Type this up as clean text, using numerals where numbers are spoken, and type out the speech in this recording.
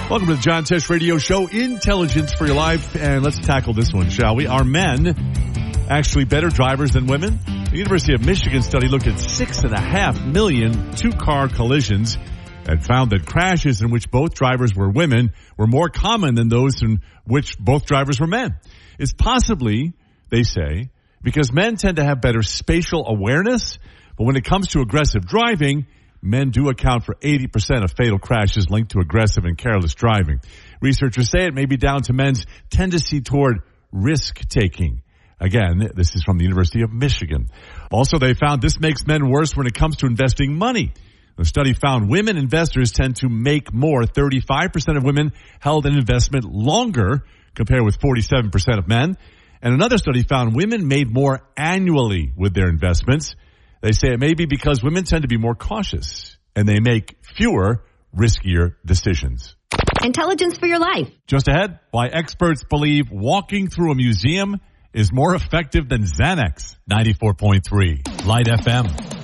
Welcome to the John Tesh Radio Show, Intelligence for Your Life. And let's tackle this one, shall we? Are men actually better drivers than women? The University of Michigan study looked at 6.5 million two-car collisions and found that crashes in which both drivers were women were more common than those in which both drivers were men. It's possibly, they say, because men tend to have better spatial awareness, but when it comes to aggressive driving, men do account for 80% of fatal crashes linked to aggressive and careless driving. Researchers say it may be down to men's tendency toward risk-taking. Again, this is from the University of Michigan. Also, they found this makes men worse when it comes to investing money. The study found women investors tend to make more. 35% of women held an investment longer, compared with 47% of men. And another study found women made more annually with their investments. They say it may be because women tend to be more cautious and they make fewer, riskier decisions. Intelligence for your life. Just ahead, why experts believe walking through a museum is more effective than Xanax. 94.3 Light FM.